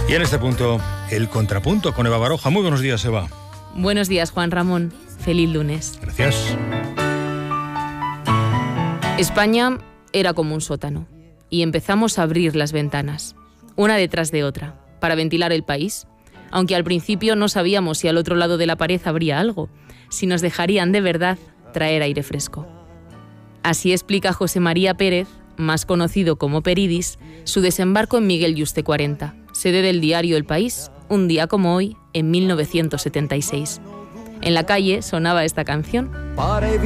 Y en este punto, el contrapunto con Eva Baroja. Muy buenos días, Eva. Buenos días, Juan Ramón. Feliz lunes. Gracias. España era como un sótano y empezamos a abrir las ventanas, una detrás de otra, para ventilar el país, aunque al principio no sabíamos si al otro lado de la pared habría algo, si nos dejarían de verdad traer aire fresco. Así explica José María Pérez, más conocido como Peridis, su desembarco en Miguel Yuste 40, sede del diario El País, un día como hoy, en 1976. En la calle sonaba esta canción.